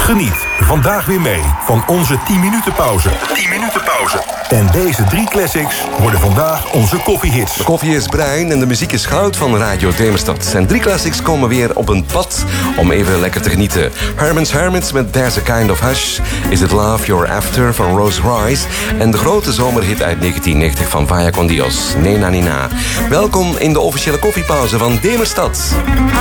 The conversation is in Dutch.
Geniet vandaag weer mee van onze 10 minuten pauze. 10 minuten pauze. En deze 3 classics worden vandaag onze koffiehits. De koffie is bruin en de muziek is goud van Radio Demerstad. En 3 classics komen weer op een pad om even lekker te genieten. Herman's Hermits met There's a Kind of Hush. Is It Love You're After van Rose Rice. En de grote zomerhit uit 1990 van Vaya con Dios, Nena Nina. Welkom in de officiële koffiepauze van Demerstad.